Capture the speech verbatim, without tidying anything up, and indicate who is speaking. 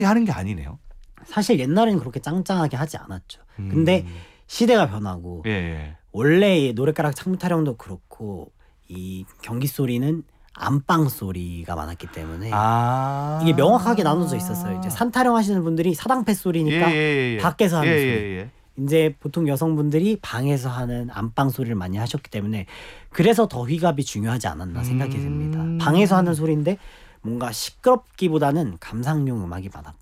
Speaker 1: 하는 게 아니네요.
Speaker 2: 사실 옛날에는 그렇게 짱짱하게 하지 않았죠.
Speaker 1: 음.
Speaker 2: 근데 시대가 변하고
Speaker 1: 예, 예.
Speaker 2: 원래 노랫가락 창문 타령도 그렇고 이 경기 소리는 안방 소리가 많았기 때문에
Speaker 1: 아.
Speaker 2: 이게 명확하게 나눠져 있었어요. 이제 산 타령 하시는 분들이 사당패 소리니까
Speaker 1: 예, 예, 예.
Speaker 2: 밖에서 하는
Speaker 1: 예,
Speaker 2: 소리.
Speaker 1: 예, 예.
Speaker 2: 이제 보통 여성분들이 방에서 하는 안방 소리를 많이 하셨기 때문에 그래서 더 휘갑이 중요하지 않았나 생각이 듭니다.
Speaker 1: 음.
Speaker 2: 방에서 하는 소리인데 뭔가 시끄럽기보다는 감상용 음악이 많았고